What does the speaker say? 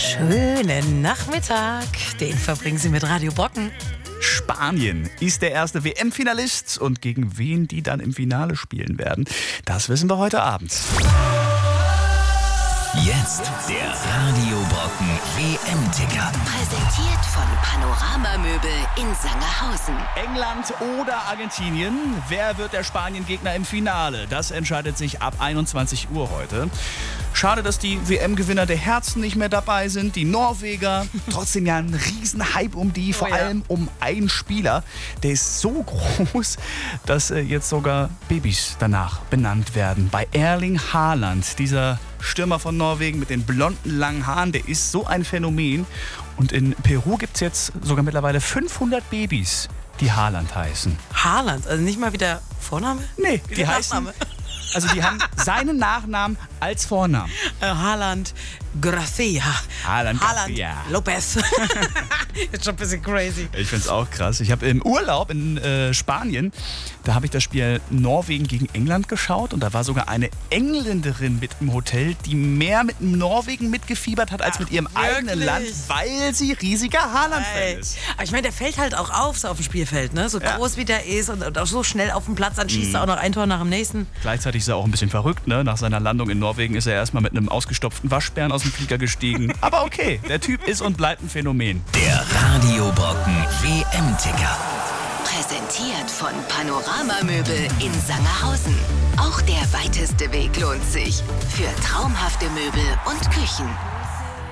Schönen Nachmittag. Den verbringen Sie mit Radio Brocken. Spanien ist der erste WM-Finalist und gegen wen die dann im Finale spielen werden, das wissen wir heute Abend. Jetzt der Radio Brocken WM-Ticker. Präsentiert von Panorama-Möbel in Sangerhausen. England oder Argentinien? Wer wird der Spanien-Gegner im Finale? Das entscheidet sich ab 21 Uhr heute. Schade, dass die WM-Gewinner der Herzen nicht mehr dabei sind, die Norweger. Trotzdem ja ein Riesenhype um die, vor allem um einen Spieler. Der ist so groß, dass jetzt sogar Babys danach benannt werden. Bei Erling Haaland, dieser Stürmer von Norwegen mit den blonden langen Haaren, der ist so ein Phänomen. Und in Peru gibt es jetzt sogar mittlerweile 500 Babys, die Haaland heißen. Haaland, also nicht mal wieder Vorname? Nee, Wie die der heißen... Nachname? Also die haben seinen Nachnamen als Vornamen. Haaland Gracia. Haaland Gracia. Lopez. Ist schon ein bisschen crazy. Ich find's auch krass. Ich habe im Urlaub in Spanien, da habe ich das Spiel Norwegen gegen England geschaut und da war sogar eine Engländerin mit im Hotel, die mehr mit Norwegen mitgefiebert hat als mit ihrem eigenen Land, weil sie riesiger Haaland-Fan ist. Aber ich meine, der fällt halt auch auf, so auf dem Spielfeld, ne? So groß wie der ist und auch so schnell auf dem Platz, dann schießt er auch noch ein Tor nach dem nächsten. Gleichzeitig ist er auch ein bisschen verrückt, ne? Nach seiner Landung in Norwegen ist er erstmal mit einem ausgestopften Waschbären aus dem Flieger gestiegen. Aber okay, der Typ ist und bleibt ein Phänomen. Der Radio Brocken WM-Ticker. Präsentiert von Panorama-Möbel in Sangerhausen. Auch der weiteste Weg lohnt sich. Für traumhafte Möbel und Küchen.